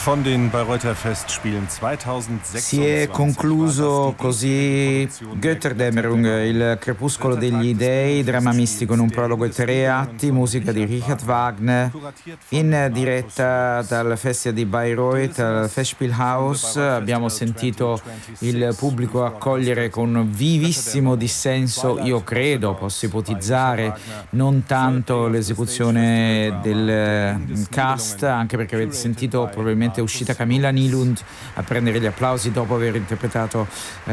von den Bayreuther Festspielen 2026. Si è concluso così Götterdämmerung, il crepuscolo degli dei, dramma mistico in un prologo e 3 atti, musica di Richard Wagner, in diretta dal Festival di Bayreuth al Festspielhaus. Abbiamo sentito il pubblico accogliere con vivissimo dissenso, io credo, posso ipotizzare, non tanto l'esecuzione del cast, anche perché avete sentito probabilmente è uscita Camilla Nylund a prendere gli applausi dopo aver interpretato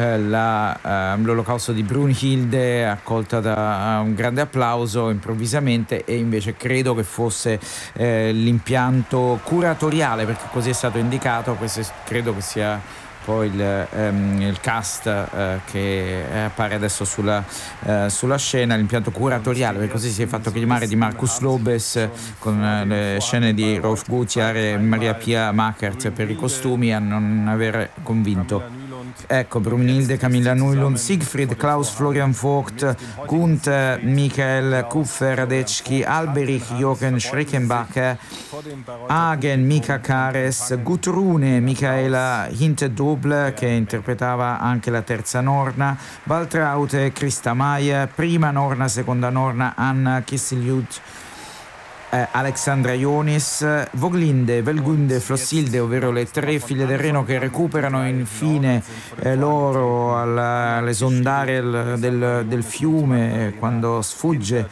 l'Olocausto di Brunhilde, accolta da un grande applauso improvvisamente, e invece credo che fosse l'impianto curatoriale, perché così è stato indicato. Questo credo che sia poi il cast che appare adesso sulla scena, l'impianto curatoriale, perché così si è fatto chiamare, di Markus Lobes, con le scene di Rolf Gutjahr e Maria Pia Makert per i costumi, a non aver convinto. Ecco, Brunhilde, Camilla Nylund, Siegfried, Klaus Florian Vogt, Gunther, Michael Kupfer, Radetzky, Alberich, Jochen Schreckenbacher, Hagen, Mika Kares, Gudrune, Michaela Hintedobler, che interpretava anche la terza Norna, Waltraute, Christa Meier, prima Norna, seconda Norna, Anna Kisseliut, Alexandra Ionis, Voglinde, Velgunde, Flossilde, ovvero le tre figlie del Reno, che recuperano infine l'oro all'esondare del fiume, quando sfugge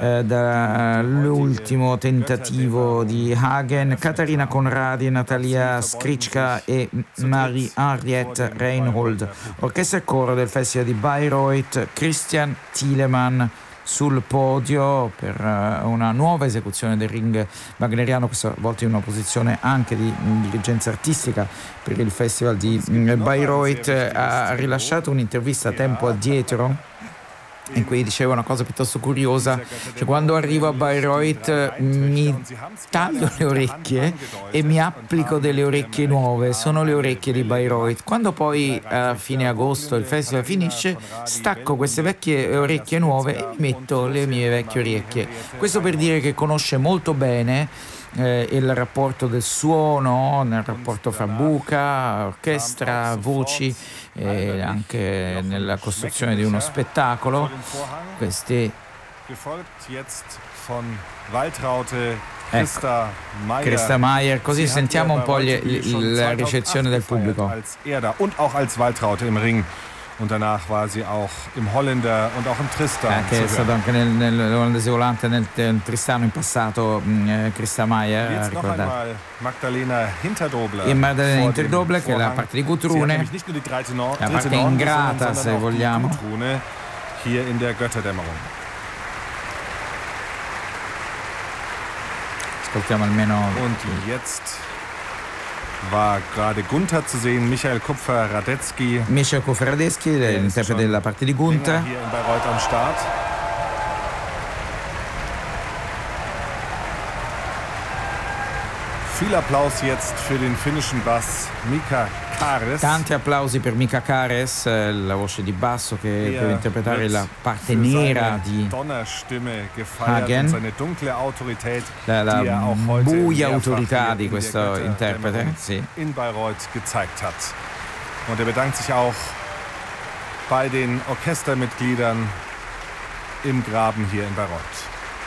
dall'ultimo tentativo di Hagen, Katarina Conradi, Natalia Skrichka e Marie-Henriette Reinhold. Orchestra e coro del Festival di Bayreuth, Christian Thielemann sul podio per una nuova esecuzione del Ring wagneriano, questa volta in una posizione anche di dirigenza artistica per il Festival di Bayreuth. Ha rilasciato un'intervista tempo addietro in cui diceva una cosa piuttosto curiosa, cioè: quando arrivo a Bayreuth mi taglio le orecchie e mi applico delle orecchie nuove, sono le orecchie di Bayreuth. Quando poi a fine agosto il festival finisce, stacco queste vecchie orecchie nuove e metto le mie vecchie orecchie. Questo per dire che conosce molto bene il rapporto del suono, nel rapporto fra buca, orchestra, voci, anche nella costruzione di uno spettacolo. Questi Christa Meier, così sentiamo un po' la ricezione del pubblico. Und danach war sie auch im Holländer und auch im Tristan. Che è stato anche nell'olandese volante, nel Tristano in passato, Christa Meier. Magdalena Hinterdobler. E Magdalena Hinterdobler, che è la parte di Gudrune, la parte ingrata, se vogliamo. Hier in der Götterdämmerung. Ascoltiamo almeno. Und jetzt war gerade Gunther zu sehen, Michael Kupfer-Radetzky. Michael Kupfer-Radetzky, l'interprete della parte di Gunther. Hier in Bayreuth am Start. Viel Applaus jetzt für den finnischen Bass Mika Kares. Tanti applausi per Mika Kares, la voce di basso che deve interpretare la parte nera di Hagen, la buia autorità di questo interprete, sì. In Bayreuth gezeigt hat. Und bedankt sich auch bei den Orchestermitgliedern im Graben hier in Bayreuth.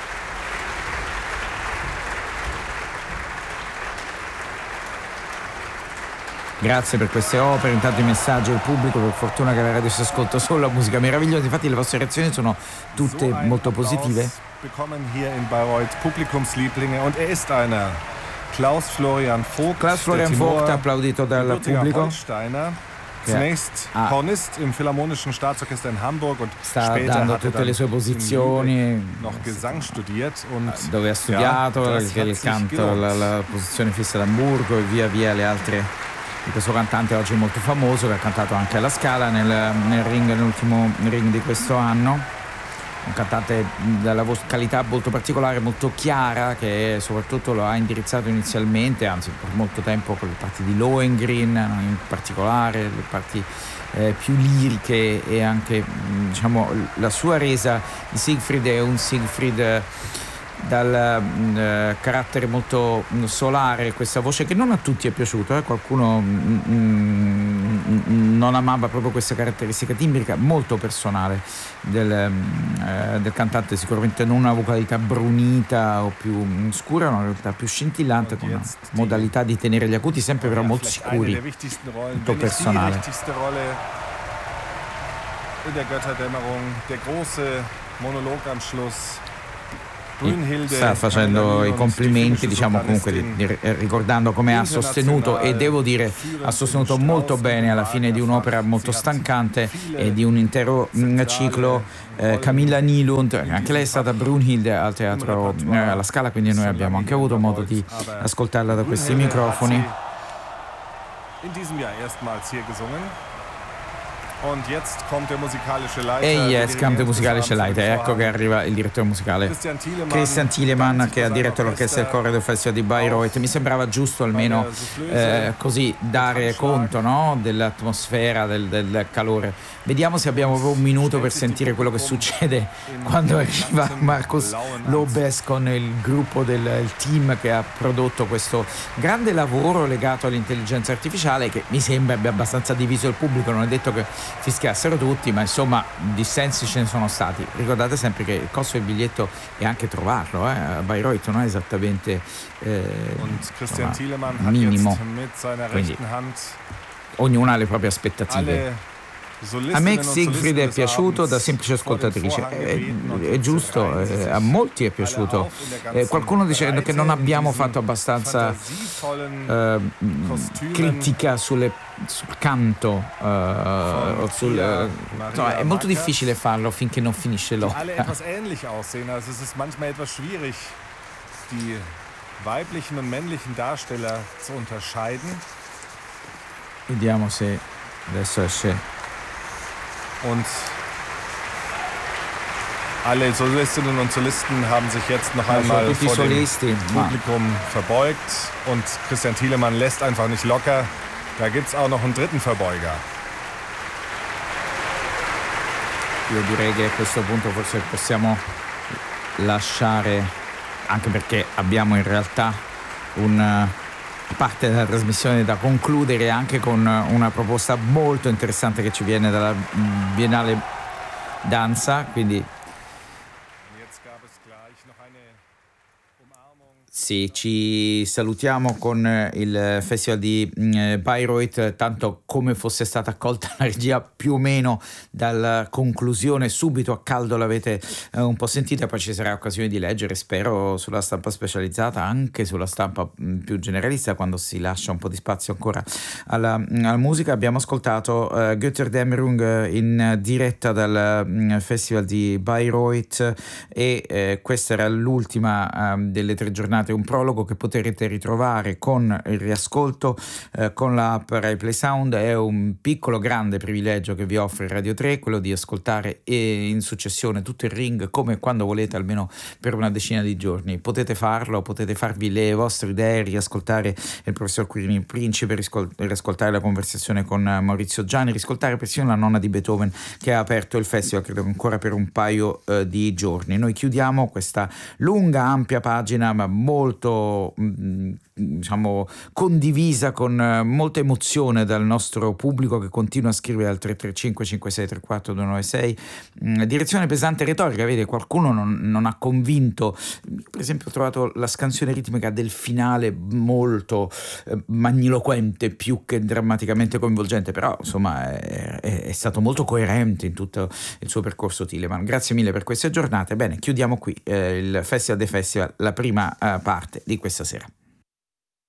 Grazie per queste opere, intanto i messaggi del pubblico, per fortuna che la radio si ascolta solo la musica meravigliosa, infatti le vostre reazioni sono tutte molto positive. Bekommen hier in Bayreuth Publikumslieblinge und ist einer. Klaus Florian Vogt applaudito dal pubblico. Zunächst Hornist im Philharmonischen Staatsorchester in Hamburg und später hat tutte le sue posizioni, noch Gesang studiert und dove ha studiato il canto, la posizione fissa ad Amburgo e via via le altre di questo cantante oggi molto famoso, che ha cantato anche alla Scala nel Ring, nell'ultimo Ring di questo anno. Un cantante dalla vocalità molto particolare, molto chiara, che soprattutto lo ha indirizzato inizialmente, anzi per molto tempo, con le parti di Lohengrin in particolare, le parti più liriche, e anche diciamo la sua resa di Siegfried è un Siegfried dal carattere molto solare, questa voce che non a tutti è piaciuto, qualcuno non amava proprio questa caratteristica timbrica molto personale del cantante, sicuramente non una vocalità brunita o più scura, una vocalità più scintillante, con una modalità di tenere gli acuti sempre però molto sicuri, molto personale. In der Götterdämmerung, der große Monolog am Schluss. Sta facendo i complimenti, diciamo, comunque ricordando come ha sostenuto, e devo dire ha sostenuto molto bene alla fine di un'opera molto stancante e di un intero ciclo, Camilla Nylund. Anche lei è stata Brunhilde al teatro alla Scala, quindi noi abbiamo anche avuto modo di ascoltarla da questi microfoni. In diesem Jahr erstmals hier gesungen. Und jetzt kommt der musikalische Leiter. E jetzt kommt der musikalische Leiter. Ecco che arriva il direttore musicale Christian Thielemann, che ha diretto l'orchestra del coro del Festival di Bayreuth. Mi sembrava giusto almeno così dare conto, no, dell'atmosfera, del calore. Vediamo se abbiamo un minuto per sentire quello che succede quando arriva Markus Lobes con il gruppo il team che ha prodotto questo grande lavoro legato all'intelligenza artificiale, che mi sembra abbia abbastanza diviso il pubblico. Non è detto che fischiassero tutti, ma insomma dissensi ce ne sono stati. Ricordate sempre che il costo del biglietto è anche trovarlo, a Bayreuth non è esattamente minimo, quindi ognuno ha le proprie aspettative. A me Siegfried è piaciuto da semplice ascoltatrice, è giusto, a molti è piaciuto. Qualcuno dicendo che non abbiamo fatto abbastanza critica sul canto, è molto difficile farlo finché non finisce l'opera. Die weiblichen und männlichen Darsteller zu unterscheiden. Vediamo se adesso esce. Und alle Solistinnen und Solisten haben sich jetzt noch einmal vor dem Publikum verbeugt und Christian Thielemann lässt einfach nicht locker. Da gibt's auch noch einen dritten Verbeuger. Io direi che a questo punto forse possiamo lasciare, anche perché abbiamo in realtà una parte della trasmissione da concludere anche con una proposta molto interessante che ci viene dalla Biennale Danza, quindi sì, ci salutiamo con il Festival di Bayreuth, tanto come fosse stata accolta la regia più o meno dalla conclusione, subito a caldo l'avete un po' sentita, poi ci sarà occasione di leggere, spero, sulla stampa specializzata, anche sulla stampa più generalista, quando si lascia un po' di spazio ancora alla musica. Abbiamo ascoltato Götterdämmerung in diretta dal Festival di Bayreuth e questa era l'ultima delle 3 giornate, un prologo che potrete ritrovare con il riascolto con l'app Rai Play Sound. È un piccolo grande privilegio che vi offre Radio 3, quello di ascoltare in successione tutto il Ring come quando volete, almeno per una decina di giorni. Potete farlo, potete farvi le vostre idee, riascoltare il professor Quirini Principe, riascoltare la conversazione con Maurizio Gianni, riscoltare persino la nonna di Beethoven che ha aperto il festival, credo ancora per un paio di giorni. Noi chiudiamo questa lunga, ampia pagina, ma molto diciamo condivisa con molta emozione dal nostro pubblico, che continua a scrivere al 335 5634 296. Direzione pesante retorica, vede, qualcuno non ha convinto. Per esempio ho trovato la scansione ritmica del finale molto magniloquente, più che drammaticamente coinvolgente, però insomma è stato molto coerente in tutto il suo percorso Thielemann. Grazie mille per queste giornate. Bene, chiudiamo qui il Festival dei Festival, la prima parte di questa sera.